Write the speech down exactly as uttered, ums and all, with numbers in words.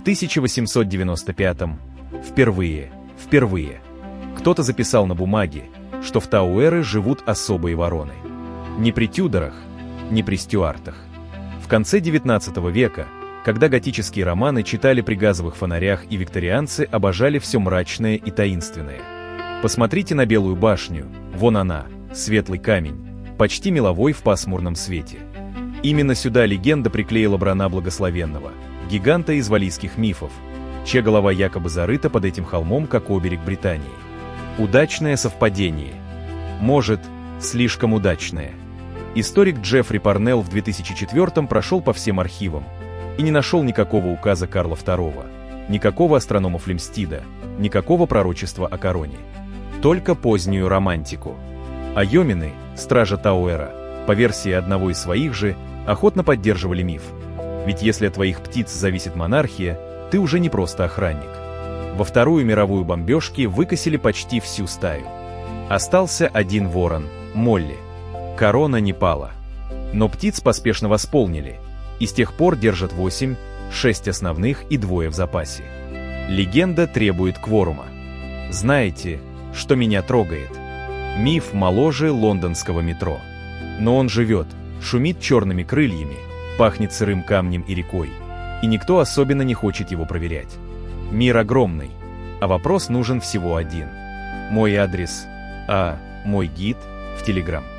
тысяча восемьсот девяносто пятом впервые, впервые, кто-то записал на бумаге, что в Тауэры живут особые вороны. Не при Тюдорах, не при Стюартах. В конце девятнадцатого века, когда готические романы читали при газовых фонарях и викторианцы обожали все мрачное и таинственное. Посмотрите на Белую башню, вон она, светлый камень, почти меловой в пасмурном свете. Именно сюда легенда приклеила Брана Благословенного, гиганта из валлийских мифов, чья голова якобы зарыта под этим холмом, как оберег Британии. Удачное совпадение. Может, слишком удачное. Историк Джеффри Парнелл в две тысячи четвёртом прошел по всем архивам и не нашел никакого указа Карла второго, никакого астронома Флемстида, никакого пророчества о короне. Только позднюю романтику. А йомины, стража Тауэра, по версии одного из своих же, охотно поддерживали миф. Ведь если от твоих птиц зависит монархия, ты уже не просто охранник. Во Вторую мировую бомбежки выкосили почти всю стаю. Остался один ворон, Молли. Корона не пала. Но птиц поспешно восполнили, и с тех пор держат восемь, шесть основных и двое в запасе. Легенда требует кворума. Знаете, что меня трогает? Миф моложе лондонского метро. Но он живет, шумит черными крыльями, пахнет сырым камнем и рекой, и никто особенно не хочет его проверять. Мир огромный, а вопрос нужен всего один. Мой адрес, а мой гид в Телеграм.